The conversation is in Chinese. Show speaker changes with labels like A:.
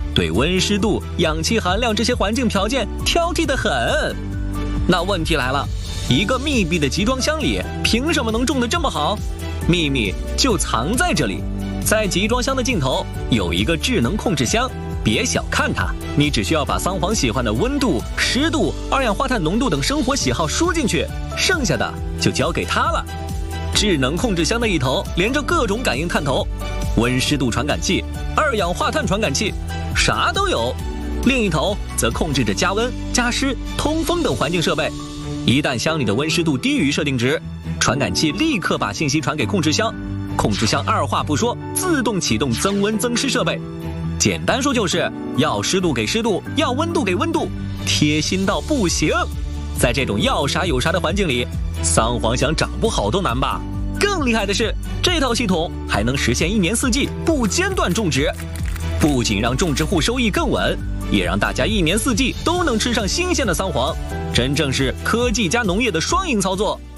A: 对温湿度、氧气含量这些环境条件挑剔得很。那问题来了，一个密闭的集装箱里，凭什么能种得这么好？秘密就藏在这里，在集装箱的尽头有一个智能控制箱，别小看它，你只需要把桑黄喜欢的温度、湿度、二氧化碳浓度等生活喜好输进去，剩下的就交给它了。智能控制箱的一头连着各种感应探头、温湿度传感器、二氧化碳传感器，啥都有。另一头则控制着加温、加湿、通风等环境设备。一旦箱里的温湿度低于设定值，传感器立刻把信息传给控制箱，控制箱二话不说，自动启动增温增湿设备。简单说就是要湿度给湿度，要温度给温度，贴心到不行。在这种要啥有啥的环境里，桑黄想长不好都难吧？更厉害的是，这套系统还能实现1年4季不间断种植，不仅让种植户收益更稳，也让大家1年4季都能吃上新鲜的桑黄，真正是科技加农业的双赢操作。